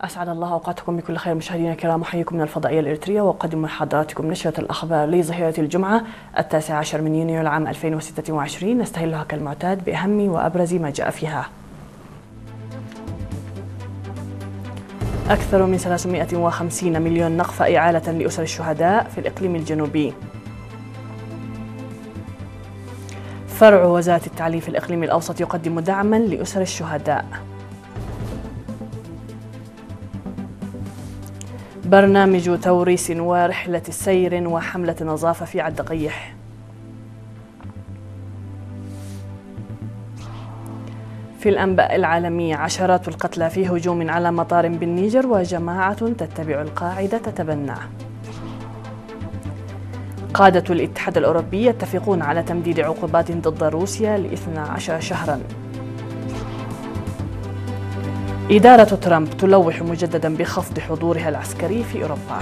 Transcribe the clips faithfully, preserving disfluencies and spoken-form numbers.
أسعد الله أوقاتكم بكل خير مشاهدينا الكرام، أحييكم من الفضائية الإريترية وأقدم لحضراتكم نشرة الأخبار لظهيرة الجمعة التاسع عشر من يونيو العام ألفين وستة وعشرين، نستهلها كالمعتاد بأهم وأبرز ما جاء فيها. أكثر من ثلاثمائة وخمسين مليون نقفة إعالة لأسر الشهداء في الإقليم الجنوبي. فرع وزارة التعليم في الإقليم الأوسط يقدم دعما لأسر الشهداء. برنامج توريث ورحلة سير وحملة نظافة في عالدقيح. في الأنباء العالمية، عشرات القتلى في هجوم على مطار بالنيجر وجماعة تتبع القاعدة تتبنى. قادة الاتحاد الأوروبي يتفقون على تمديد عقوبات ضد روسيا لاثني عشر شهرا. إدارة ترامب تلوح مجددا بخفض حضورها العسكري في أوروبا.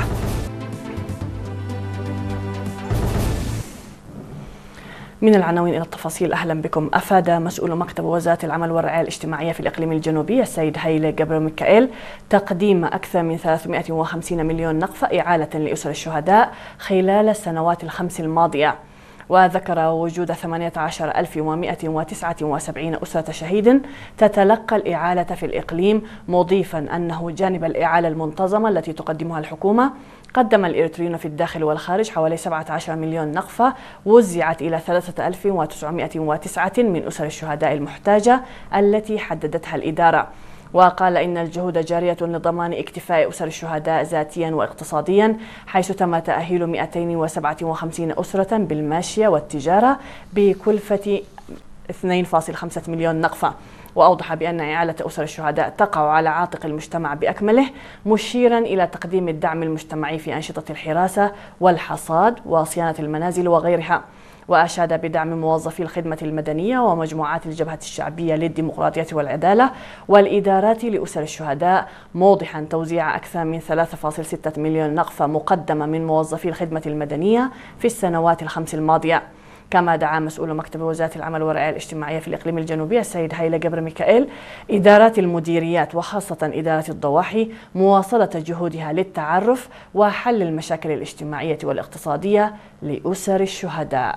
من العناوين إلى التفاصيل، أهلا بكم. أفاد مسؤول مكتب وزارة العمل والرعاية الاجتماعية في الإقليم الجنوبي السيد هايلي جابر ميكائيل تقديم أكثر من ثلاثمائة وخمسين مليون نقفة إعالة لأسر الشهداء خلال السنوات الخمس الماضية، وذكر وجود ثمانية عشر ألف ومائة وتسعة وسبعين أسرة شهيد تتلقى الإعالة في الإقليم، مضيفا أنه جانب الإعالة المنتظمة التي تقدمها الحكومة، قدم الإريتريون في الداخل والخارج حوالي سبعة عشر مليون نقفة وزعت إلى ثلاثة آلاف وتسعمائة وتسعة من أسر الشهداء المحتاجة التي حددتها الإدارة. وقال إن الجهود جارية لضمان اكتفاء أسر الشهداء ذاتيا واقتصاديا، حيث تم تأهيل مئتين وسبعة وخمسين أسرة بالماشية والتجارة بكلفة اثنين فاصلة خمسة مليون نقفة. وأوضح بأن إعالة أسر الشهداء تقع على عاتق المجتمع بأكمله، مشيرا إلى تقديم الدعم المجتمعي في أنشطة الحراسة والحصاد وصيانة المنازل وغيرها. وأشاد بدعم موظفي الخدمة المدنية ومجموعات الجبهة الشعبية للديمقراطية والعدالة والإدارات لأسر الشهداء، موضحا توزيع أكثر من ثلاثة فاصلة ستة مليون نقفة مقدمة من موظفي الخدمة المدنية في السنوات الخمس الماضية. كما دعا مسؤول مكتب وزارة العمل والرعاية الاجتماعية في الإقليم الجنوبي السيد هايلي جابر ميكائيل إدارات المديريات وخاصة إدارة الضواحي مواصلة جهودها للتعرف وحل المشاكل الاجتماعية والاقتصادية لأسر الشهداء.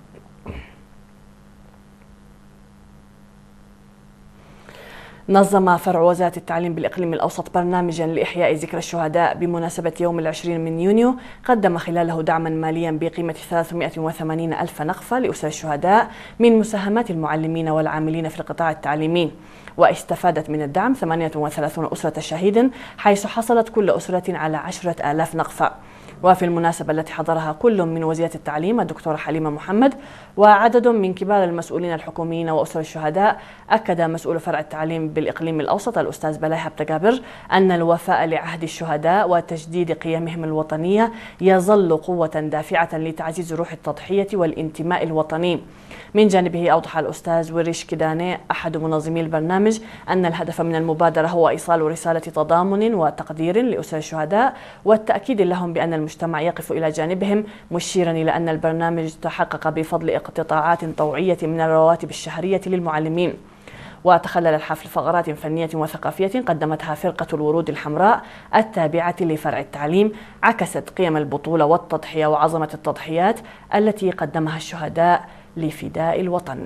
نظم فرع وزارة التعليم بالإقليم الأوسط برنامجا لإحياء ذكرى الشهداء بمناسبة يوم العشرين من يونيو، قدم خلاله دعما ماليا بقيمة ثلاثمائة وثمانين ألف نقفة لأسر الشهداء من مساهمات المعلمين والعاملين في القطاع التعليمي. واستفادت من الدعم ثمانية وثلاثين أسرة شهيد، حيث حصلت كل أسرة على عشرة آلاف نقفة. وفي المناسبة التي حضرها كل من وزيرة التعليم الدكتورة حليمة محمد وعدد من كبار المسؤولين الحكوميين وأسر الشهداء، أكد مسؤول فرع التعليم بالإقليم الأوسط الأستاذ بلاي هبتجابر أن الوفاء لعهد الشهداء وتجديد قيمهم الوطنية يظل قوة دافعة لتعزيز روح التضحية والانتماء الوطني. من جانبه أوضح الأستاذ وريش كيداني أحد منظمي البرنامج أن الهدف من المبادرة هو إيصال رسالة تضامن وتقدير لأسر الشهداء والتأكيد لهم بأن المجتمع يقف إلى جانبهم، مشيرا إلى أن البرنامج تحقق بفضل اقتطاعات طوعية من الرواتب الشهرية للمعلمين. وتخلل الحفل فقرات فنية وثقافية قدمتها فرقة الورود الحمراء التابعة لفرع التعليم، عكست قيم البطولة والتضحية وعظمة التضحيات التي قدمها الشهداء لفداء الوطن.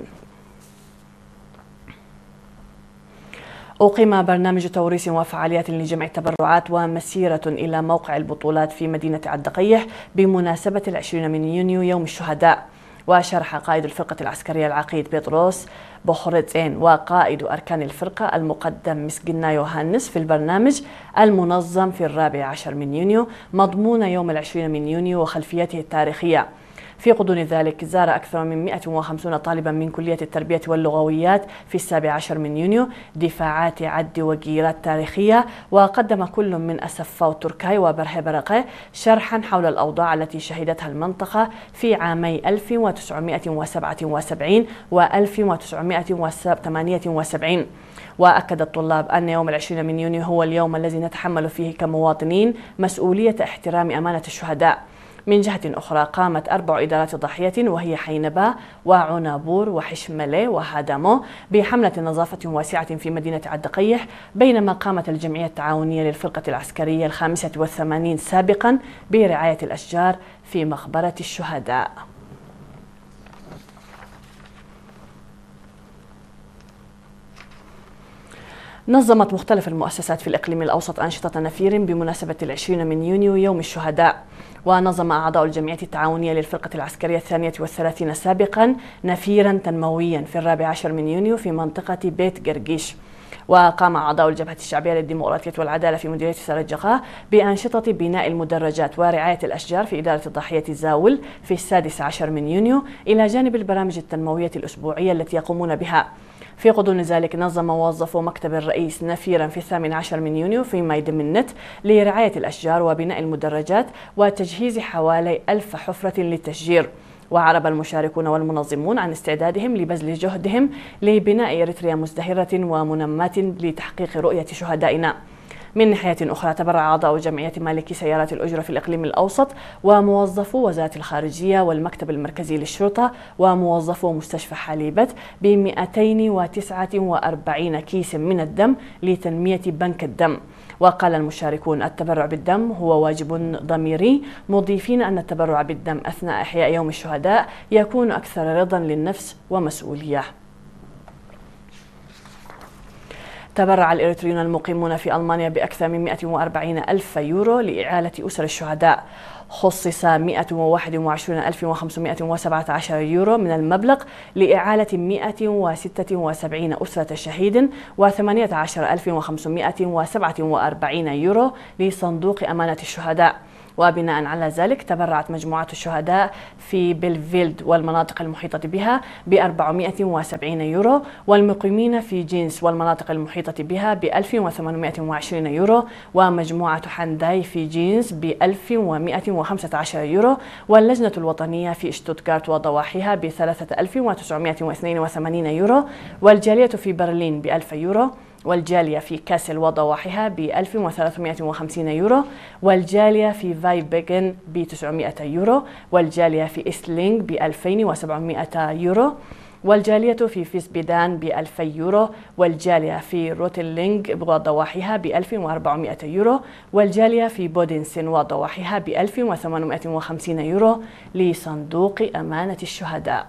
أقيم برنامج توريث وفعاليات لجمع التبرعات ومسيرة إلى موقع البطولات في مدينة عالدقيح بمناسبة العشرين من يونيو يوم الشهداء. وشرح قائد الفرقة العسكرية العقيد بطرس بوخورتزين وقائد أركان الفرقة المقدم مسجنا يوهانس في البرنامج المنظم في الرابع عشر من يونيو مضمون يوم العشرين من يونيو وخلفيته التاريخية. في غضون ذلك زار أكثر من مئة وخمسين طالبا من كلية التربية واللغويات في السابع عشر من يونيو دفاعات عد وجيرات تاريخية، وقدم كل من أسفاو تركاي وبرهي برقة شرحا حول الأوضاع التي شهدتها المنطقة في عامي ألف وتسعمائة وسبعة وسبعين و ألف وتسعمائة وثمانية وسبعين. وأكد الطلاب أن يوم العشرين من يونيو هو اليوم الذي نتحمل فيه كمواطنين مسؤولية احترام أمانة الشهداء. من جهة أخرى قامت أربع إدارات ضاحية وهي حينبا وعنابور وحشملة وهادامو بحملة نظافة واسعة في مدينة عدقيح، بينما قامت الجمعية التعاونية للفرقة العسكرية الخامسة والثمانين سابقا برعاية الأشجار في مقبرة الشهداء. نظمت مختلف المؤسسات في الإقليم الأوسط أنشطة نفير بمناسبة العشرين من يونيو يوم الشهداء. ونظم أعضاء الجمعية التعاونية للفرقة العسكرية الثانية والثلاثين سابقا نفيرا تنمويا في الرابع عشر من يونيو في منطقة بيت قرقيش. وقام أعضاء الجبهة الشعبية للديمقراطية والعدالة في مديرية سرجقة بأنشطة بناء المدرجات ورعاية الأشجار في إدارة ضاحية زاول في السادس عشر من يونيو، إلى جانب البرامج التنموية الأسبوعية التي يقومون بها. في غضون ذلك نظم موظفو مكتب الرئيس نفيرا في الثامن عشر من يونيو في ميدان النت لرعاية الأشجار وبناء المدرجات وتجهيز حوالي ألف حفرة للتشجير. وعرب المشاركون والمنظمون عن استعدادهم لبذل جهدهم لبناء إريتريا مزدهرة ومنماة لتحقيق رؤية شهدائنا. من ناحية أخرى تبرع أعضاء جمعية مالكي سيارات الأجرة في الإقليم الأوسط وموظفو وزارة الخارجية والمكتب المركزي للشرطة وموظفو مستشفى حليبة ب مئتين وتسعة وأربعين كيس من الدم لتنمية بنك الدم. وقال المشاركون التبرع بالدم هو واجب ضميري، مضيفين أن التبرع بالدم أثناء إحياء يوم الشهداء يكون أكثر رضا للنفس ومسؤولية. تبرع الإريتريون المقيمون في ألمانيا بأكثر من مئة وأربعين ألف يورو لإعالة أسر الشهداء. خصص مئة وواحد وعشرين ألف وخمسمئة وسبعة عشر يورو من المبلغ لإعالة مئة وستة وسبعين أسرة شهيد، وثمانية عشر ألف وخمسمئة وسبعة وأربعين يورو لصندوق أمانة الشهداء. وبناء على ذلك تبرعت مجموعات الشهداء في بيلفيلد والمناطق المحيطة بها ب أربعمئة وسبعين يورو، والمقيمين في جينس والمناطق المحيطة بها ب ألف وثمانمئة وعشرين يورو، ومجموعة حنداي في جينس ب ألف ومئة وخمسة عشر يورو، واللجنة الوطنية في شتوتغارت وضواحيها ب ثلاثة آلاف وتسعمئة واثنين وثمانين يورو، والجالية في برلين ب ألف يورو، والجالية في كاسل وضواحيها ب ألف وثلاثمئة وخمسين يورو، والجالية في فايبيغن ب تسعمئة يورو، والجالية في إسلينغ ب ألفين وسبعمئة يورو، والجالية في فيسبيدان ب ألف يورو، والجالية في روتيلينغ وضواحيها ب ألف وأربعمئة يورو، والجالية في بودنسن وضواحيها ب ألف وثمانمئة وخمسين يورو لصندوق أمانة الشهداء.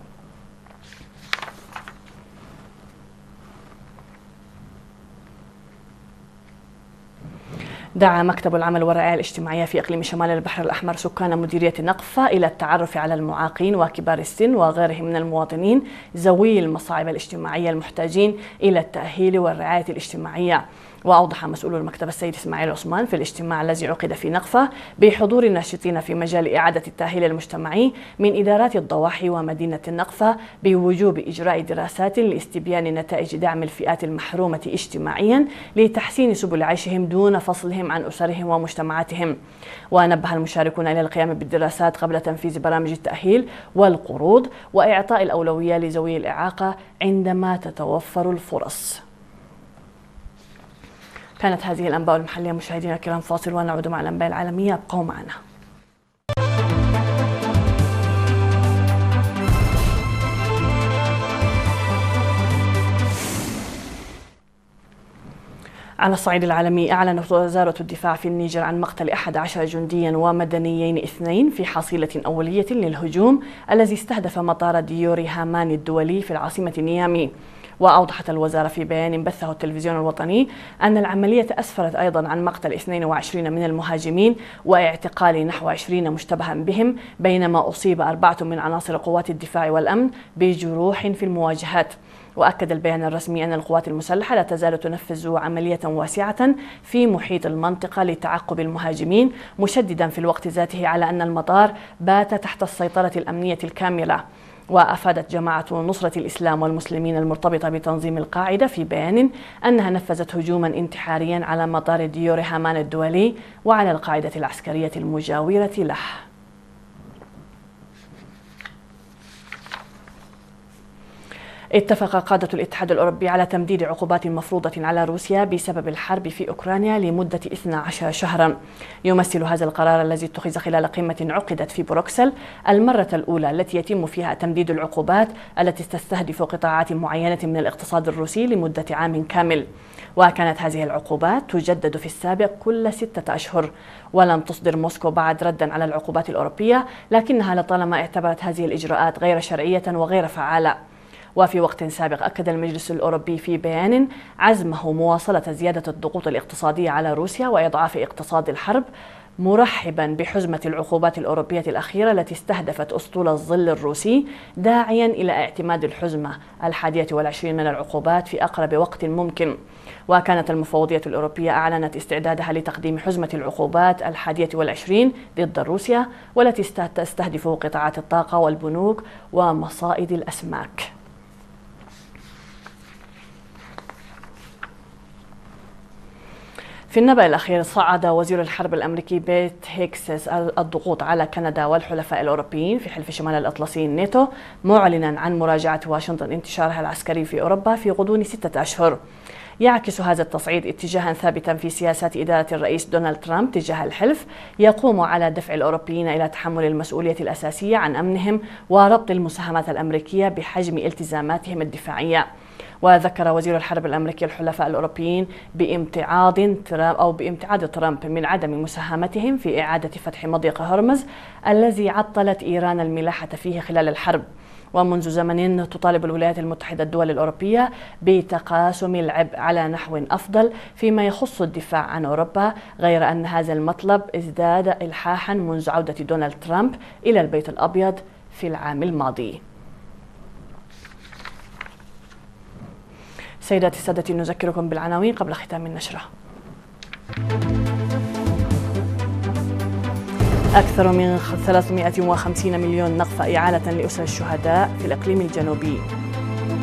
دعا مكتب العمل والرعاية الاجتماعية في إقليم شمال البحر الأحمر سكان مديرية نقفة إلى التعرف على المعاقين وكبار السن وغيرهم من المواطنين ذوي المصاعب الاجتماعية المحتاجين إلى التأهيل والرعاية الاجتماعية. وأوضح مسؤول المكتب السيد إسماعيل عثمان في الاجتماع الذي عقد في نقفة بحضور الناشطين في مجال إعادة التأهيل المجتمعي من إدارات الضواحي ومدينة النقفة بوجوب إجراء دراسات لاستبيان نتائج دعم الفئات المحرومة اجتماعيا لتحسين سبل عيشهم دون فصلهم عن أسرهم ومجتمعاتهم. ونبه المشاركون إلى القيام بالدراسات قبل تنفيذ برامج التأهيل والقروض وإعطاء الأولوية لذوي الإعاقة عندما تتوفر الفرص. كانت هذه الأنباء المحلية مشاهدينا الكرام، فاصل ونعود مع الأنباء العالمية، ابقوا معنا. على الصعيد العالمي، أعلنت وزارة الدفاع في النيجر عن مقتل أحد عشر جنديا ومدنيين اثنين في حصيلة أولية للهجوم الذي استهدف مطار ديوري هامان الدولي في العاصمة نيامي. وأوضحت الوزارة في بيان بثه التلفزيون الوطني أن العملية أسفرت أيضا عن مقتل اثنين وعشرين من المهاجمين واعتقال نحو عشرين مشتبها بهم، بينما أصيب أربعة من عناصر قوات الدفاع والأمن بجروح في المواجهات. وأكد البيان الرسمي أن القوات المسلحة لا تزال تنفذ عملية واسعة في محيط المنطقة لتعقب المهاجمين، مشددا في الوقت ذاته على أن المطار بات تحت السيطرة الأمنية الكاملة. وأفادت جماعة نصرة الإسلام والمسلمين المرتبطة بتنظيم القاعدة في بيان أنها نفذت هجوما انتحاريا على مطار ديوري هامان الدولي وعلى القاعدة العسكرية المجاورة له. اتفق قادة الاتحاد الأوروبي على تمديد عقوبات مفروضة على روسيا بسبب الحرب في أوكرانيا لمدة اثني عشر شهرا. يمثل هذا القرار الذي اتخذ خلال قمة عقدت في بروكسل المرة الأولى التي يتم فيها تمديد العقوبات التي تستهدف قطاعات معينة من الاقتصاد الروسي لمدة عام كامل. وكانت هذه العقوبات تجدد في السابق كل ستة أشهر، ولم تصدر موسكو بعد ردا على العقوبات الأوروبية، لكنها لطالما اعتبرت هذه الإجراءات غير شرعية وغير فعالة. وفي وقت سابق أكد المجلس الأوروبي في بيان عزمه مواصلة زيادة الضغوط الاقتصادية على روسيا وإضعاف اقتصاد الحرب، مرحبا بحزمة العقوبات الأوروبية الأخيرة التي استهدفت أسطول الظل الروسي، داعيا إلى اعتماد الحزمة الحادية والعشرين من العقوبات في أقرب وقت ممكن. وكانت المفوضية الأوروبية أعلنت استعدادها لتقديم حزمة العقوبات الحادية والعشرين ضد روسيا، والتي تستهدف قطاعات الطاقة والبنوك ومصائد الأسماك. في النبأ الأخير، صعد وزير الحرب الأمريكي بيت هيكسس الضغوط على كندا والحلفاء الأوروبيين في حلف شمال الأطلسي الناتو، معلنا عن مراجعة واشنطن انتشارها العسكري في أوروبا في غضون ستة أشهر. يعكس هذا التصعيد اتجاها ثابتا في سياسات إدارة الرئيس دونالد ترامب تجاه الحلف، يقوم على دفع الأوروبيين إلى تحمل المسؤولية الأساسية عن أمنهم وربط المساهمات الأمريكية بحجم التزاماتهم الدفاعية. وذكر وزير الحرب الأمريكي الحلفاء الأوروبيين بامتعاض ترامب أو بامتعاض ترامب من عدم مساهمتهم في إعادة فتح مضيق هرمز الذي عطلت إيران الملاحة فيه خلال الحرب. ومنذ زمن تطالب الولايات المتحدة الدول الأوروبية بتقاسم العبء على نحو أفضل فيما يخص الدفاع عن أوروبا، غير أن هذا المطلب ازداد إلحاحا منذ عودة دونالد ترامب إلى البيت الأبيض في العام الماضي. سيداتي سادتي، نذكركم بالعناوين قبل ختام النشرة. أكثر من ثلاثمائة وخمسين مليون نقفة إعالة لأسر الشهداء في الإقليم الجنوبي.